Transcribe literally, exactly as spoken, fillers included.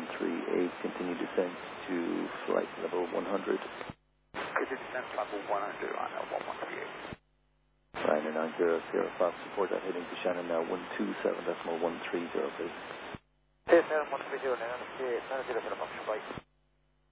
one three eight, continue descent to flight level one hundred. Continue descent level one hundred on L one one three eight. Ryanair nine zero Sierra Fox, support that heading to Shannon now one two seven decimal one three zero, please. Yes, one three zero, nine zero Fox, bye.